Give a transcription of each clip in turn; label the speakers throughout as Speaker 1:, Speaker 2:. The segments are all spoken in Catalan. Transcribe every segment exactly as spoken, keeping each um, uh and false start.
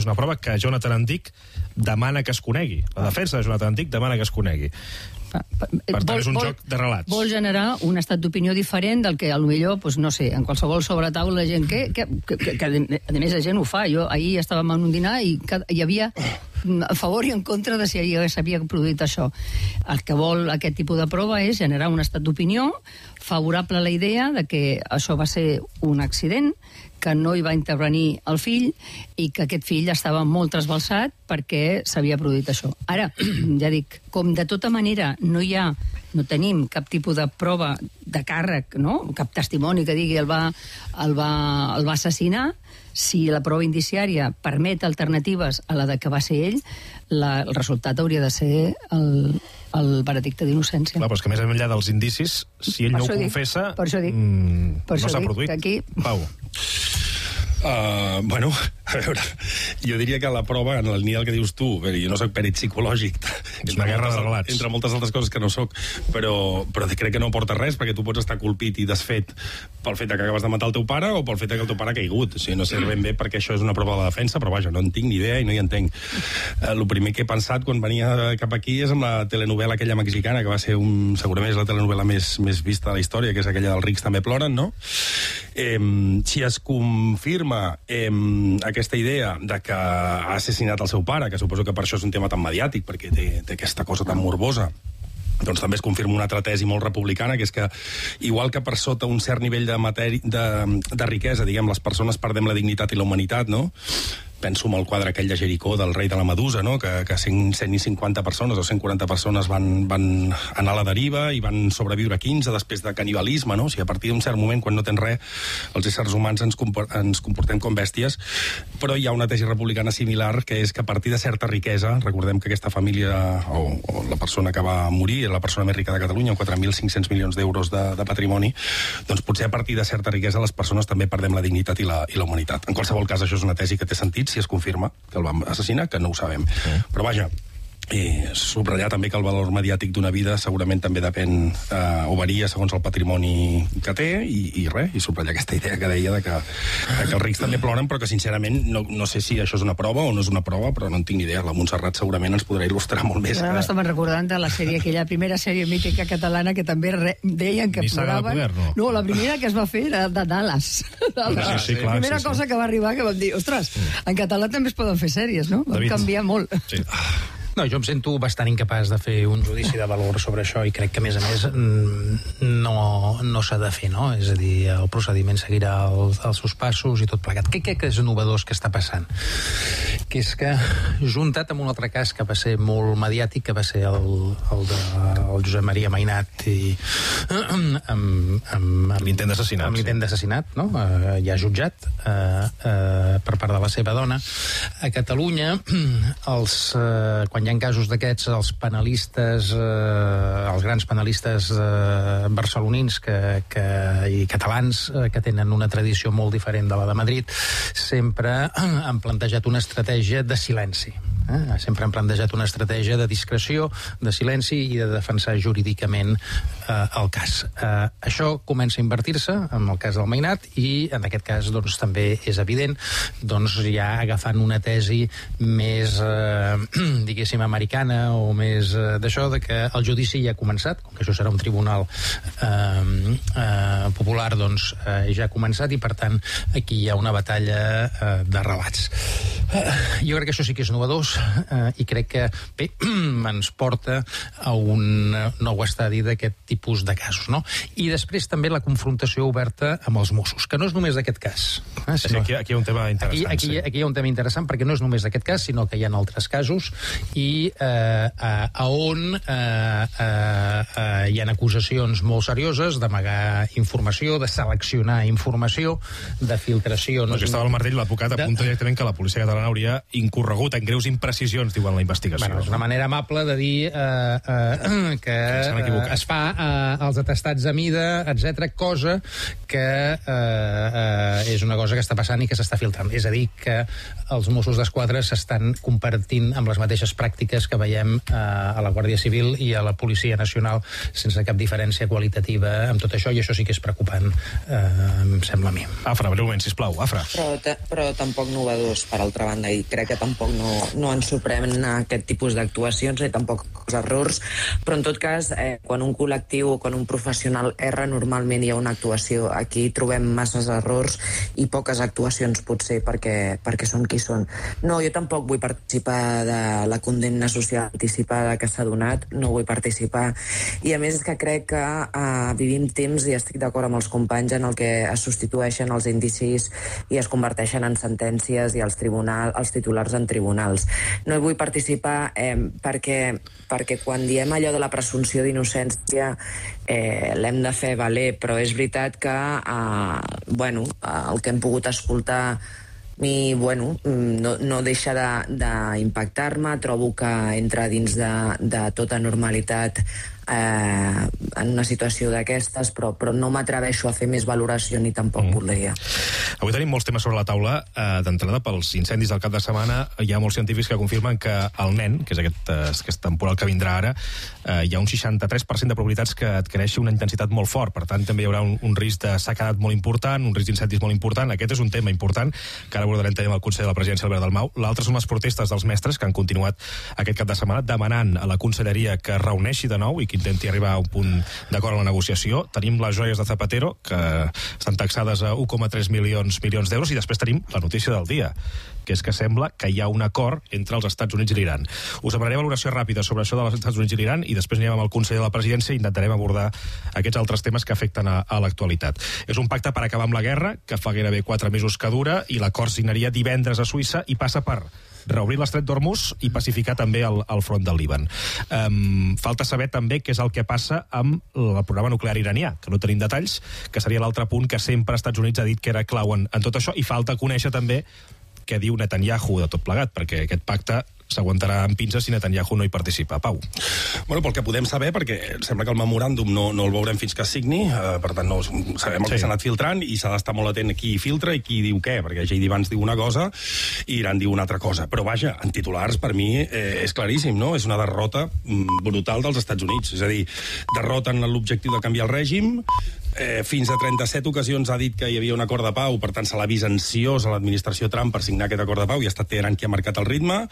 Speaker 1: és una prova que Jonathan Antic demana que es conegui. La defensa de Jonathan Antic demana que es conegui. Per tant, és un
Speaker 2: vol,
Speaker 1: joc de relats.
Speaker 2: Vol generar un estat d'opinió diferent del que, potser, pues, no sé, en qualsevol sobretaula la gent... Que, que, que, que, que a més, la gent ho fa. Jo ahir estàvem en un dinar i hi havia a favor i en contra de si s'havia produït això. El que vol aquest tipus de prova és generar un estat d'opinió favorable a la idea de que això va ser un accident, que no hi va intervenir el fill i que aquest fill estava molt trasbalsat perquè s'havia produït això. Ara, ja dic, com de tota manera no hi ha, no tenim cap tipus de prova de càrrec, no? Cap testimoni que digui el va, el va, el va assassinar, si la prova indiciària permet alternatives a la de que va ser ell, la, el resultat hauria de ser el, el veredicte d'innocència.
Speaker 1: Clar, però és que més enllà dels indicis, si ell
Speaker 2: per
Speaker 1: no ho
Speaker 2: dic,
Speaker 1: confessa,
Speaker 2: per això dic,
Speaker 1: mm,
Speaker 2: per
Speaker 1: no s'ha
Speaker 2: dic,
Speaker 1: produït.
Speaker 2: aquí...
Speaker 1: Pau.
Speaker 3: Uh, bueno, a veure, jo diria que la prova, en la línia del que dius tu, bé, jo no soc perit psicològic,
Speaker 1: és una guerra de relats,
Speaker 3: entre moltes altres coses que no soc, però, però crec que no aporta res, perquè tu pots estar colpit i desfet pel fet que acabes de matar el teu pare o pel fet que el teu pare ha caigut. O sigui, no sé ben bé perquè això és una prova de la defensa, però vaja, no en tinc ni idea i no hi entenc. Uh, el primer que he pensat quan venia cap aquí és amb la telenovela aquella mexicana, que va ser un, segurament és la telenovela més, més vista de la història, que és aquella dels rics també ploren, no? Eh, si es confirma eh, aquesta idea de que ha assassinat el seu pare, que suposo que per això és un tema tan mediàtic, perquè té, té aquesta cosa tan morbosa, doncs també es confirma una altra tesi molt republicana, que és que, igual que per sota un cert nivell de, matèria, de, de riquesa, diguem, les persones perdem la dignitat i la humanitat, no? Penso en el quadre aquell de Jericó del rei de la Medusa, no? que, que cent cinquanta persones o cent quaranta persones van, van anar a la deriva i van sobreviure quinze després de canibalisme, no? O sigui, a partir d'un cert moment, quan no tens res, els éssers humans ens, compor ens comportem com bèsties, però hi ha una tesi republicana similar, que és que a partir de certa riquesa, recordem que aquesta família, o, o la persona que va morir, la persona més rica de Catalunya, amb quatre mil cinc-cents milions d'euros de, de patrimoni, doncs potser a partir de certa riquesa les persones també perdem la dignitat i la, i la humanitat. En qualsevol cas, això és una tesi que té sentit, si es confirma que el van assassinar, que no ho sabem. Sí. Però vaja, i subratllar també que el valor mediàtic d'una vida segurament també depèn eh, o varia segons el patrimoni que té i, i res, i subratllar aquesta idea que deia de que, de que els rics també ploren, però que sincerament no, no sé si això és una prova o no és una prova, però no en tinc ni idea. La Montserrat segurament ens podrà il·lustrar molt més.
Speaker 2: Ara
Speaker 3: que...
Speaker 2: m'estava recordant de la sèrie, aquella primera sèrie mítica catalana que també re, deien que
Speaker 1: Ni
Speaker 2: ploraven.
Speaker 1: Poder, no?
Speaker 2: no, la primera que es va fer era de Dallas. Dallas.
Speaker 1: Sí, sí, clar,
Speaker 2: la primera
Speaker 1: sí, sí.
Speaker 2: cosa que va arribar que vam dir, ostres, en català també es poden fer sèries, no? Vam
Speaker 1: David.
Speaker 2: canviar molt.
Speaker 1: Sí.
Speaker 4: No, jo em sento bastant incapaç de fer un judici de valor sobre això i crec que, a més a més, no, no s'ha de fer, no? És a dir, el procediment seguirà els, els seus passos i tot plegat. Què crec que és novedós que està passant? Que és que, juntat amb un altre cas que va ser molt mediàtic, que va ser el, el de el Josep Maria Mainat i amb, amb, amb
Speaker 1: l'intent d'assassinat.
Speaker 4: Amb l'intent d'assassinat, no? Eh, ja jutjat eh, eh, per part de la seva dona. A Catalunya, els, eh, quan hi ha casos d'aquests, els penalistes, eh, els grans penalistes eh, barcelonins que, que, i catalans eh, que tenen una tradició molt diferent de la de Madrid, sempre han plantejat una estratègia de silenci. Eh? Sempre han plantejat una estratègia de discreció, de silenci i de defensar jurídicament eh, el cas. Eh, això comença a invertir-se en el cas del Mainat i en aquest cas doncs, també és evident, doncs, ja agafant una tesi més eh, diguéssim americana o més eh, d'això, de que el judici ja ha començat, com que això serà un tribunal eh, eh, popular, doncs eh, ja ha començat i per tant aquí hi ha una batalla eh, de relats. Eh, jo crec que això sí que és novedós eh, i crec que bé, ens porta a un nou estadi d'aquest tipus de casos, no? I després també la confrontació oberta amb els Mossos, que no és només d'aquest cas. Eh,
Speaker 1: sí, aquí, aquí hi ha un tema interessant.
Speaker 4: Aquí, aquí,
Speaker 1: sí.
Speaker 4: aquí hi ha un tema interessant perquè no és només d'aquest cas, sinó que hi ha altres casos i eh, a, a on eh, eh, eh, hi ha acusacions molt serioses d'amagar informació, de seleccionar informació, de filtració.
Speaker 1: No, que estava al martell, l'advocat apunta directament que la policia catalana hauria incorregut en greus imprecisions imprecisions, diuen la investigació.
Speaker 4: Bueno, és una manera amable de dir eh, eh, que eh, es fa eh, els atestats a mida, etcètera, cosa que eh, eh, és una cosa que està passant i que s'està filtrant. És a dir, que els Mossos d'Esquadra s'estan compartint amb les mateixes pràctiques que veiem eh, a la Guàrdia Civil i a la Policia Nacional, sense cap diferència qualitativa amb tot això, i això sí que és preocupant, eh, em sembla a mi.
Speaker 1: Afra, breument, sisplau, Afra.
Speaker 5: Però, però tampoc novedós, per altra banda, i crec que tampoc no, no ens sorprenen aquest tipus d'actuacions ni tampoc els errors, però en tot cas, eh, quan un col·lectiu o quan un professional erra, normalment hi ha una actuació. Aquí trobem masses errors i poques actuacions, potser, perquè, perquè són qui són. No, jo tampoc vull participar de la condemna social anticipada que s'ha donat, no vull participar. I a més és que crec que eh, vivim temps, i estic d'acord amb els companys, en el que es substitueixen els indicis i es converteixen en sentències i els, tribunal, els titulars en tribunals. No hi vull participar eh, perquè, perquè quan diem allò de la presumpció d'innocència eh, l'hem de fer valer, però és veritat que eh, bueno, el que hem pogut escoltar mi, bueno, no, no deixa d'impactar-me. Trobo que entra dins de, de tota normalitat eh, en una situació d'aquestes, però, però no m'atreveixo a fer més valoració ni tampoc mm. voldria.
Speaker 1: Avui tenim molts temes sobre la taula. Eh, D'entrada, pels incendis del cap de setmana, hi ha molts científics que confirmen que el nen, que és aquest, eh, aquest temporal que vindrà ara, eh, hi ha un seixanta-tres per cent de probabilitats que adquireixi una intensitat molt fort. Per tant, també hi haurà un, un risc de sequedat molt important, un risc d'incendis molt important. Aquest és un tema important que ara abordarem també amb el conseller de la presidència, Albert Dalmau. L'altre són les protestes dels mestres, que han continuat aquest cap de setmana demanant a la conselleria que es reuneixi de nou i que intenti arribar a un punt d'acord en la negociació. Tenim les joies de Zapatero, que estan taxades a un coma tres milions milions d'euros, i després tenim la notícia del dia, que és que sembla que hi ha un acord entre els Estats Units i l'Iran. Us demanaré valoració ràpida sobre això dels Estats Units i l'Iran, i després anirem amb el conseller de la presidència i intentarem abordar aquests altres temes que afecten a, a l'actualitat. És un pacte per acabar amb la guerra, que fa gairebé quatre mesos que dura, i l'acord signaria divendres a Suïssa i passa per reobrir l'estret d'Hormuz i pacificar també el, el front del Líban. Um, falta saber també què és el que passa amb el programa nuclear iranià, que no tenim detalls, que seria l'altre punt que sempre els Estats Units ha dit que era clau en, en tot això, i falta conèixer també què diu Netanyahu de tot plegat, perquè aquest pacte s'aguantarà en pinces si Netanyahu no hi participa. Pau.
Speaker 3: Bueno, pel que podem saber, perquè sembla que el memoràndum no, no el veurem fins que es signi, eh, per tant no sabem el sí. que s'ha anat filtrant, i s'ha d'estar molt atent a qui filtra i qui diu què, perquè J D Vance diu una cosa i Iran diu una altra cosa. Però vaja, en titulars per mi eh, és claríssim, no? És una derrota brutal dels Estats Units. És a dir, derroten l'objectiu de canviar el règim, Eh, fins a trenta-set ocasions ha dit que hi havia un acord de pau, per tant se l'ha vist ansiós a l'administració Trump per signar aquest acord de pau, i ha estat Teheran qui ha marcat el ritme.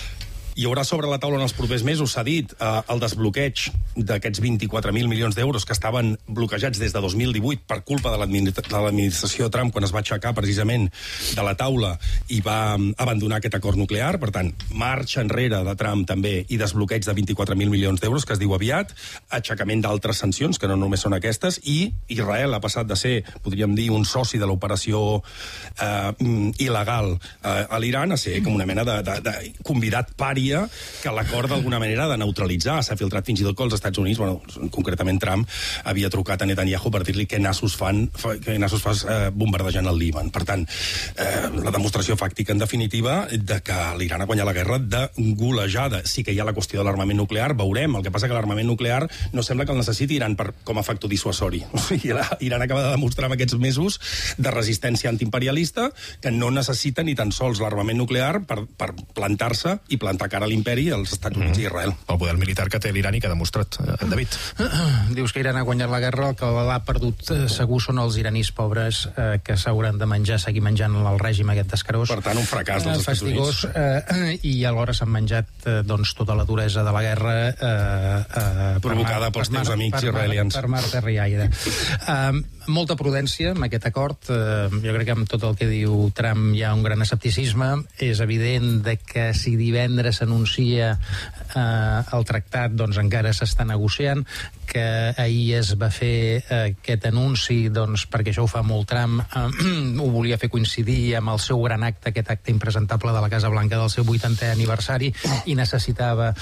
Speaker 3: Hi haurà sobre la taula en els propers mesos, s'ha dit, eh, el desbloqueig d'aquests vint-i-quatre mil milions d'euros que estaven bloquejats des de dos mil divuit per culpa de l'administració Trump, quan es va aixecar precisament de la taula i va abandonar aquest acord nuclear. Per tant, marxa enrere de Trump també i desbloqueig de vint-i-quatre mil milions d'euros, que es diu aviat, aixecament d'altres sancions, que no només són aquestes, i Israel ha passat de ser, podríem dir, un soci de l'operació eh, il·legal eh, a l'Iran a ser com una mena de, de, de convidat pària que l'acord d'alguna manera de neutralitzar. S'ha filtrat fins i tot que els Estats Units, bueno, concretament Trump, havia trucat a Netanyahu per dir-li què nassos fan, què nassos fas eh, bombardejant el Líban. Per tant, eh, la demostració fàctica, en definitiva, de que l'Iran ha guanyat la guerra de golejada. Sí que hi ha la qüestió de l'armament nuclear, veurem. El que passa que l'armament nuclear no sembla que el necessiti Iran per, com a factor dissuasori. O sigui, Iran acaba de demostrar en aquests mesos de resistència antiimperialista que no necessita ni tan sols l'armament nuclear per, per plantar-se i plantar cara a l'imperi als Estats Units mm. i Israel.
Speaker 1: El poder militar que té l'Iran i que ha demostrat, eh, David.
Speaker 4: Dius que Iran ha guanyat la guerra, el que l'ha perdut eh, segur són els iranis pobres eh, que s'hauran de menjar, seguir menjant el règim aquest d'escarós.
Speaker 3: Per tant, un fracàs dels
Speaker 4: eh,
Speaker 3: Estats
Speaker 4: fastigós,
Speaker 3: Units.
Speaker 4: Eh, I alhora s'han menjat eh, doncs, tota la duresa de la guerra eh, eh,
Speaker 3: provocada per pels teus amics per israelians.
Speaker 4: Per Mar Terriaire. Eh, molta prudència amb aquest acord. Eh, jo crec que amb tot el que diu Trump hi ha un gran escepticisme. És evident de que si divendres s'anuncia eh, el tractat doncs, encara s'està negociant, que ahir es va fer eh, aquest anunci doncs, perquè això ho fa molt Trump, eh, ho volia fer coincidir amb el seu gran acte, aquest acte impresentable de la Casa Blanca del seu vuitantè aniversari, i necessitava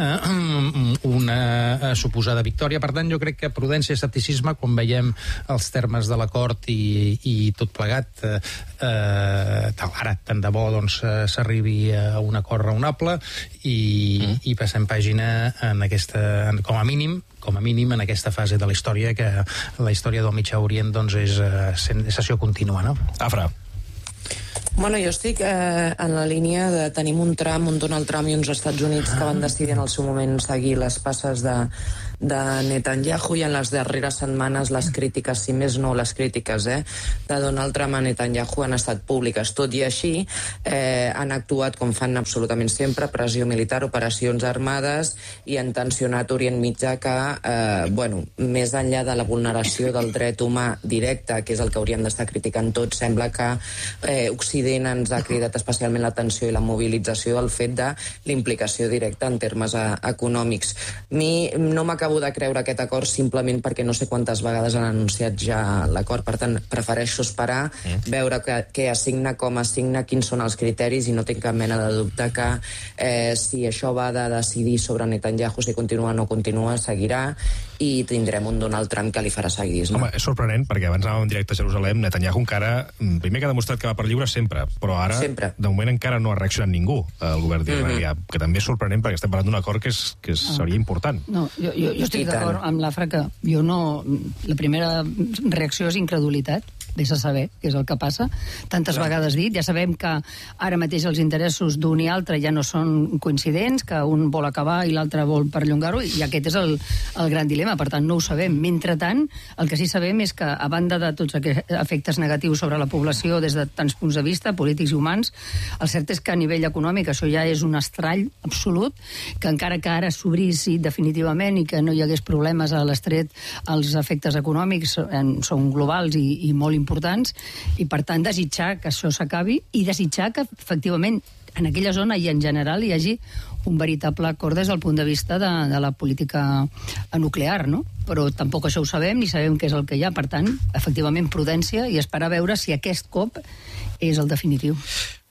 Speaker 4: eh, una suposada victòria. Per tant, jo crec que prudència i escepticisme, quan veiem els termes de l'acord i, i tot plegat, eh, eh, tal, ara tant de bo doncs, s'arribi a un acord raonable i, mm. i passem pàgina en aquesta, en, com a mínim com a mínim en aquesta fase de la història, que la història del Mitjà Orient doncs, és uh, sessió contínua, no?
Speaker 1: Afra.
Speaker 5: Bueno, jo estic eh, en la línia de tenim un Trump, un Donald Trump i uns Estats Units que van decidir en el seu moment seguir les passes de, de Netanyahu, i en les darreres setmanes les crítiques, si més no les crítiques eh, de Donald Trump a Netanyahu han estat públiques. Tot i així eh, han actuat com fan absolutament sempre, pressió militar, operacions armades, i han tensionat Orient Mitjà, que eh, bueno, més enllà de la vulneració del dret humà directe, que és el que hauríem d'estar criticant tots, sembla que eh, Occident ens ha cridat especialment l'atenció i la mobilització del fet de l'implicació directa en termes a, econòmics. Mi no m'acabo de creure aquest acord simplement perquè no sé quantes vegades han anunciat ja l'acord, per tant prefereixo esperar, mm. veure que, què assigna, com assigna, quins són els criteris, i no tinc cap mena de dubte que eh, si això va de decidir sobre Netanyahu, si continua o no continua, seguirà, i tindrem un Donald Trump que li farà seguidisme.
Speaker 1: Home, és sorprenent, perquè abans anàvem en directe a Jerusalem, Netanyahu encara, primer que ha demostrat que va per lliure sempre, però ara, sempre. De moment, encara no ha reaccionat ningú al govern d'Israel, mm-hmm. que també és sorprenent, perquè estem parlant d'un acord que, és, que és, seria important.
Speaker 2: No, jo, jo, jo estic d'acord amb l'Afra que jo no... La primera reacció és incredulitat, vés a saber què és el que passa. Tantes Clar. vegades dit, ja sabem que ara mateix els interessos d'un i altre ja no són coincidents, que un vol acabar i l'altre vol perllongar-ho, i aquest és el, el gran dilema, per tant no ho sabem. Mentretant, el que sí sabem és que, a banda de tots aquests efectes negatius sobre la població des de tants punts de vista, polítics i humans, el cert és que a nivell econòmic això ja és un estrall absolut, que encara que ara s'obrís definitivament i que no hi hagués problemes a l'estret, els efectes econòmics són globals i, i molt importants, i per tant desitjar que això s'acabi i desitjar que efectivament en aquella zona i en general hi hagi un veritable acord des del punt de vista de, de la política nuclear, no? Però tampoc això ho sabem, ni sabem què és el que hi ha, per tant, efectivament prudència i esperar a veure si aquest cop és el definitiu.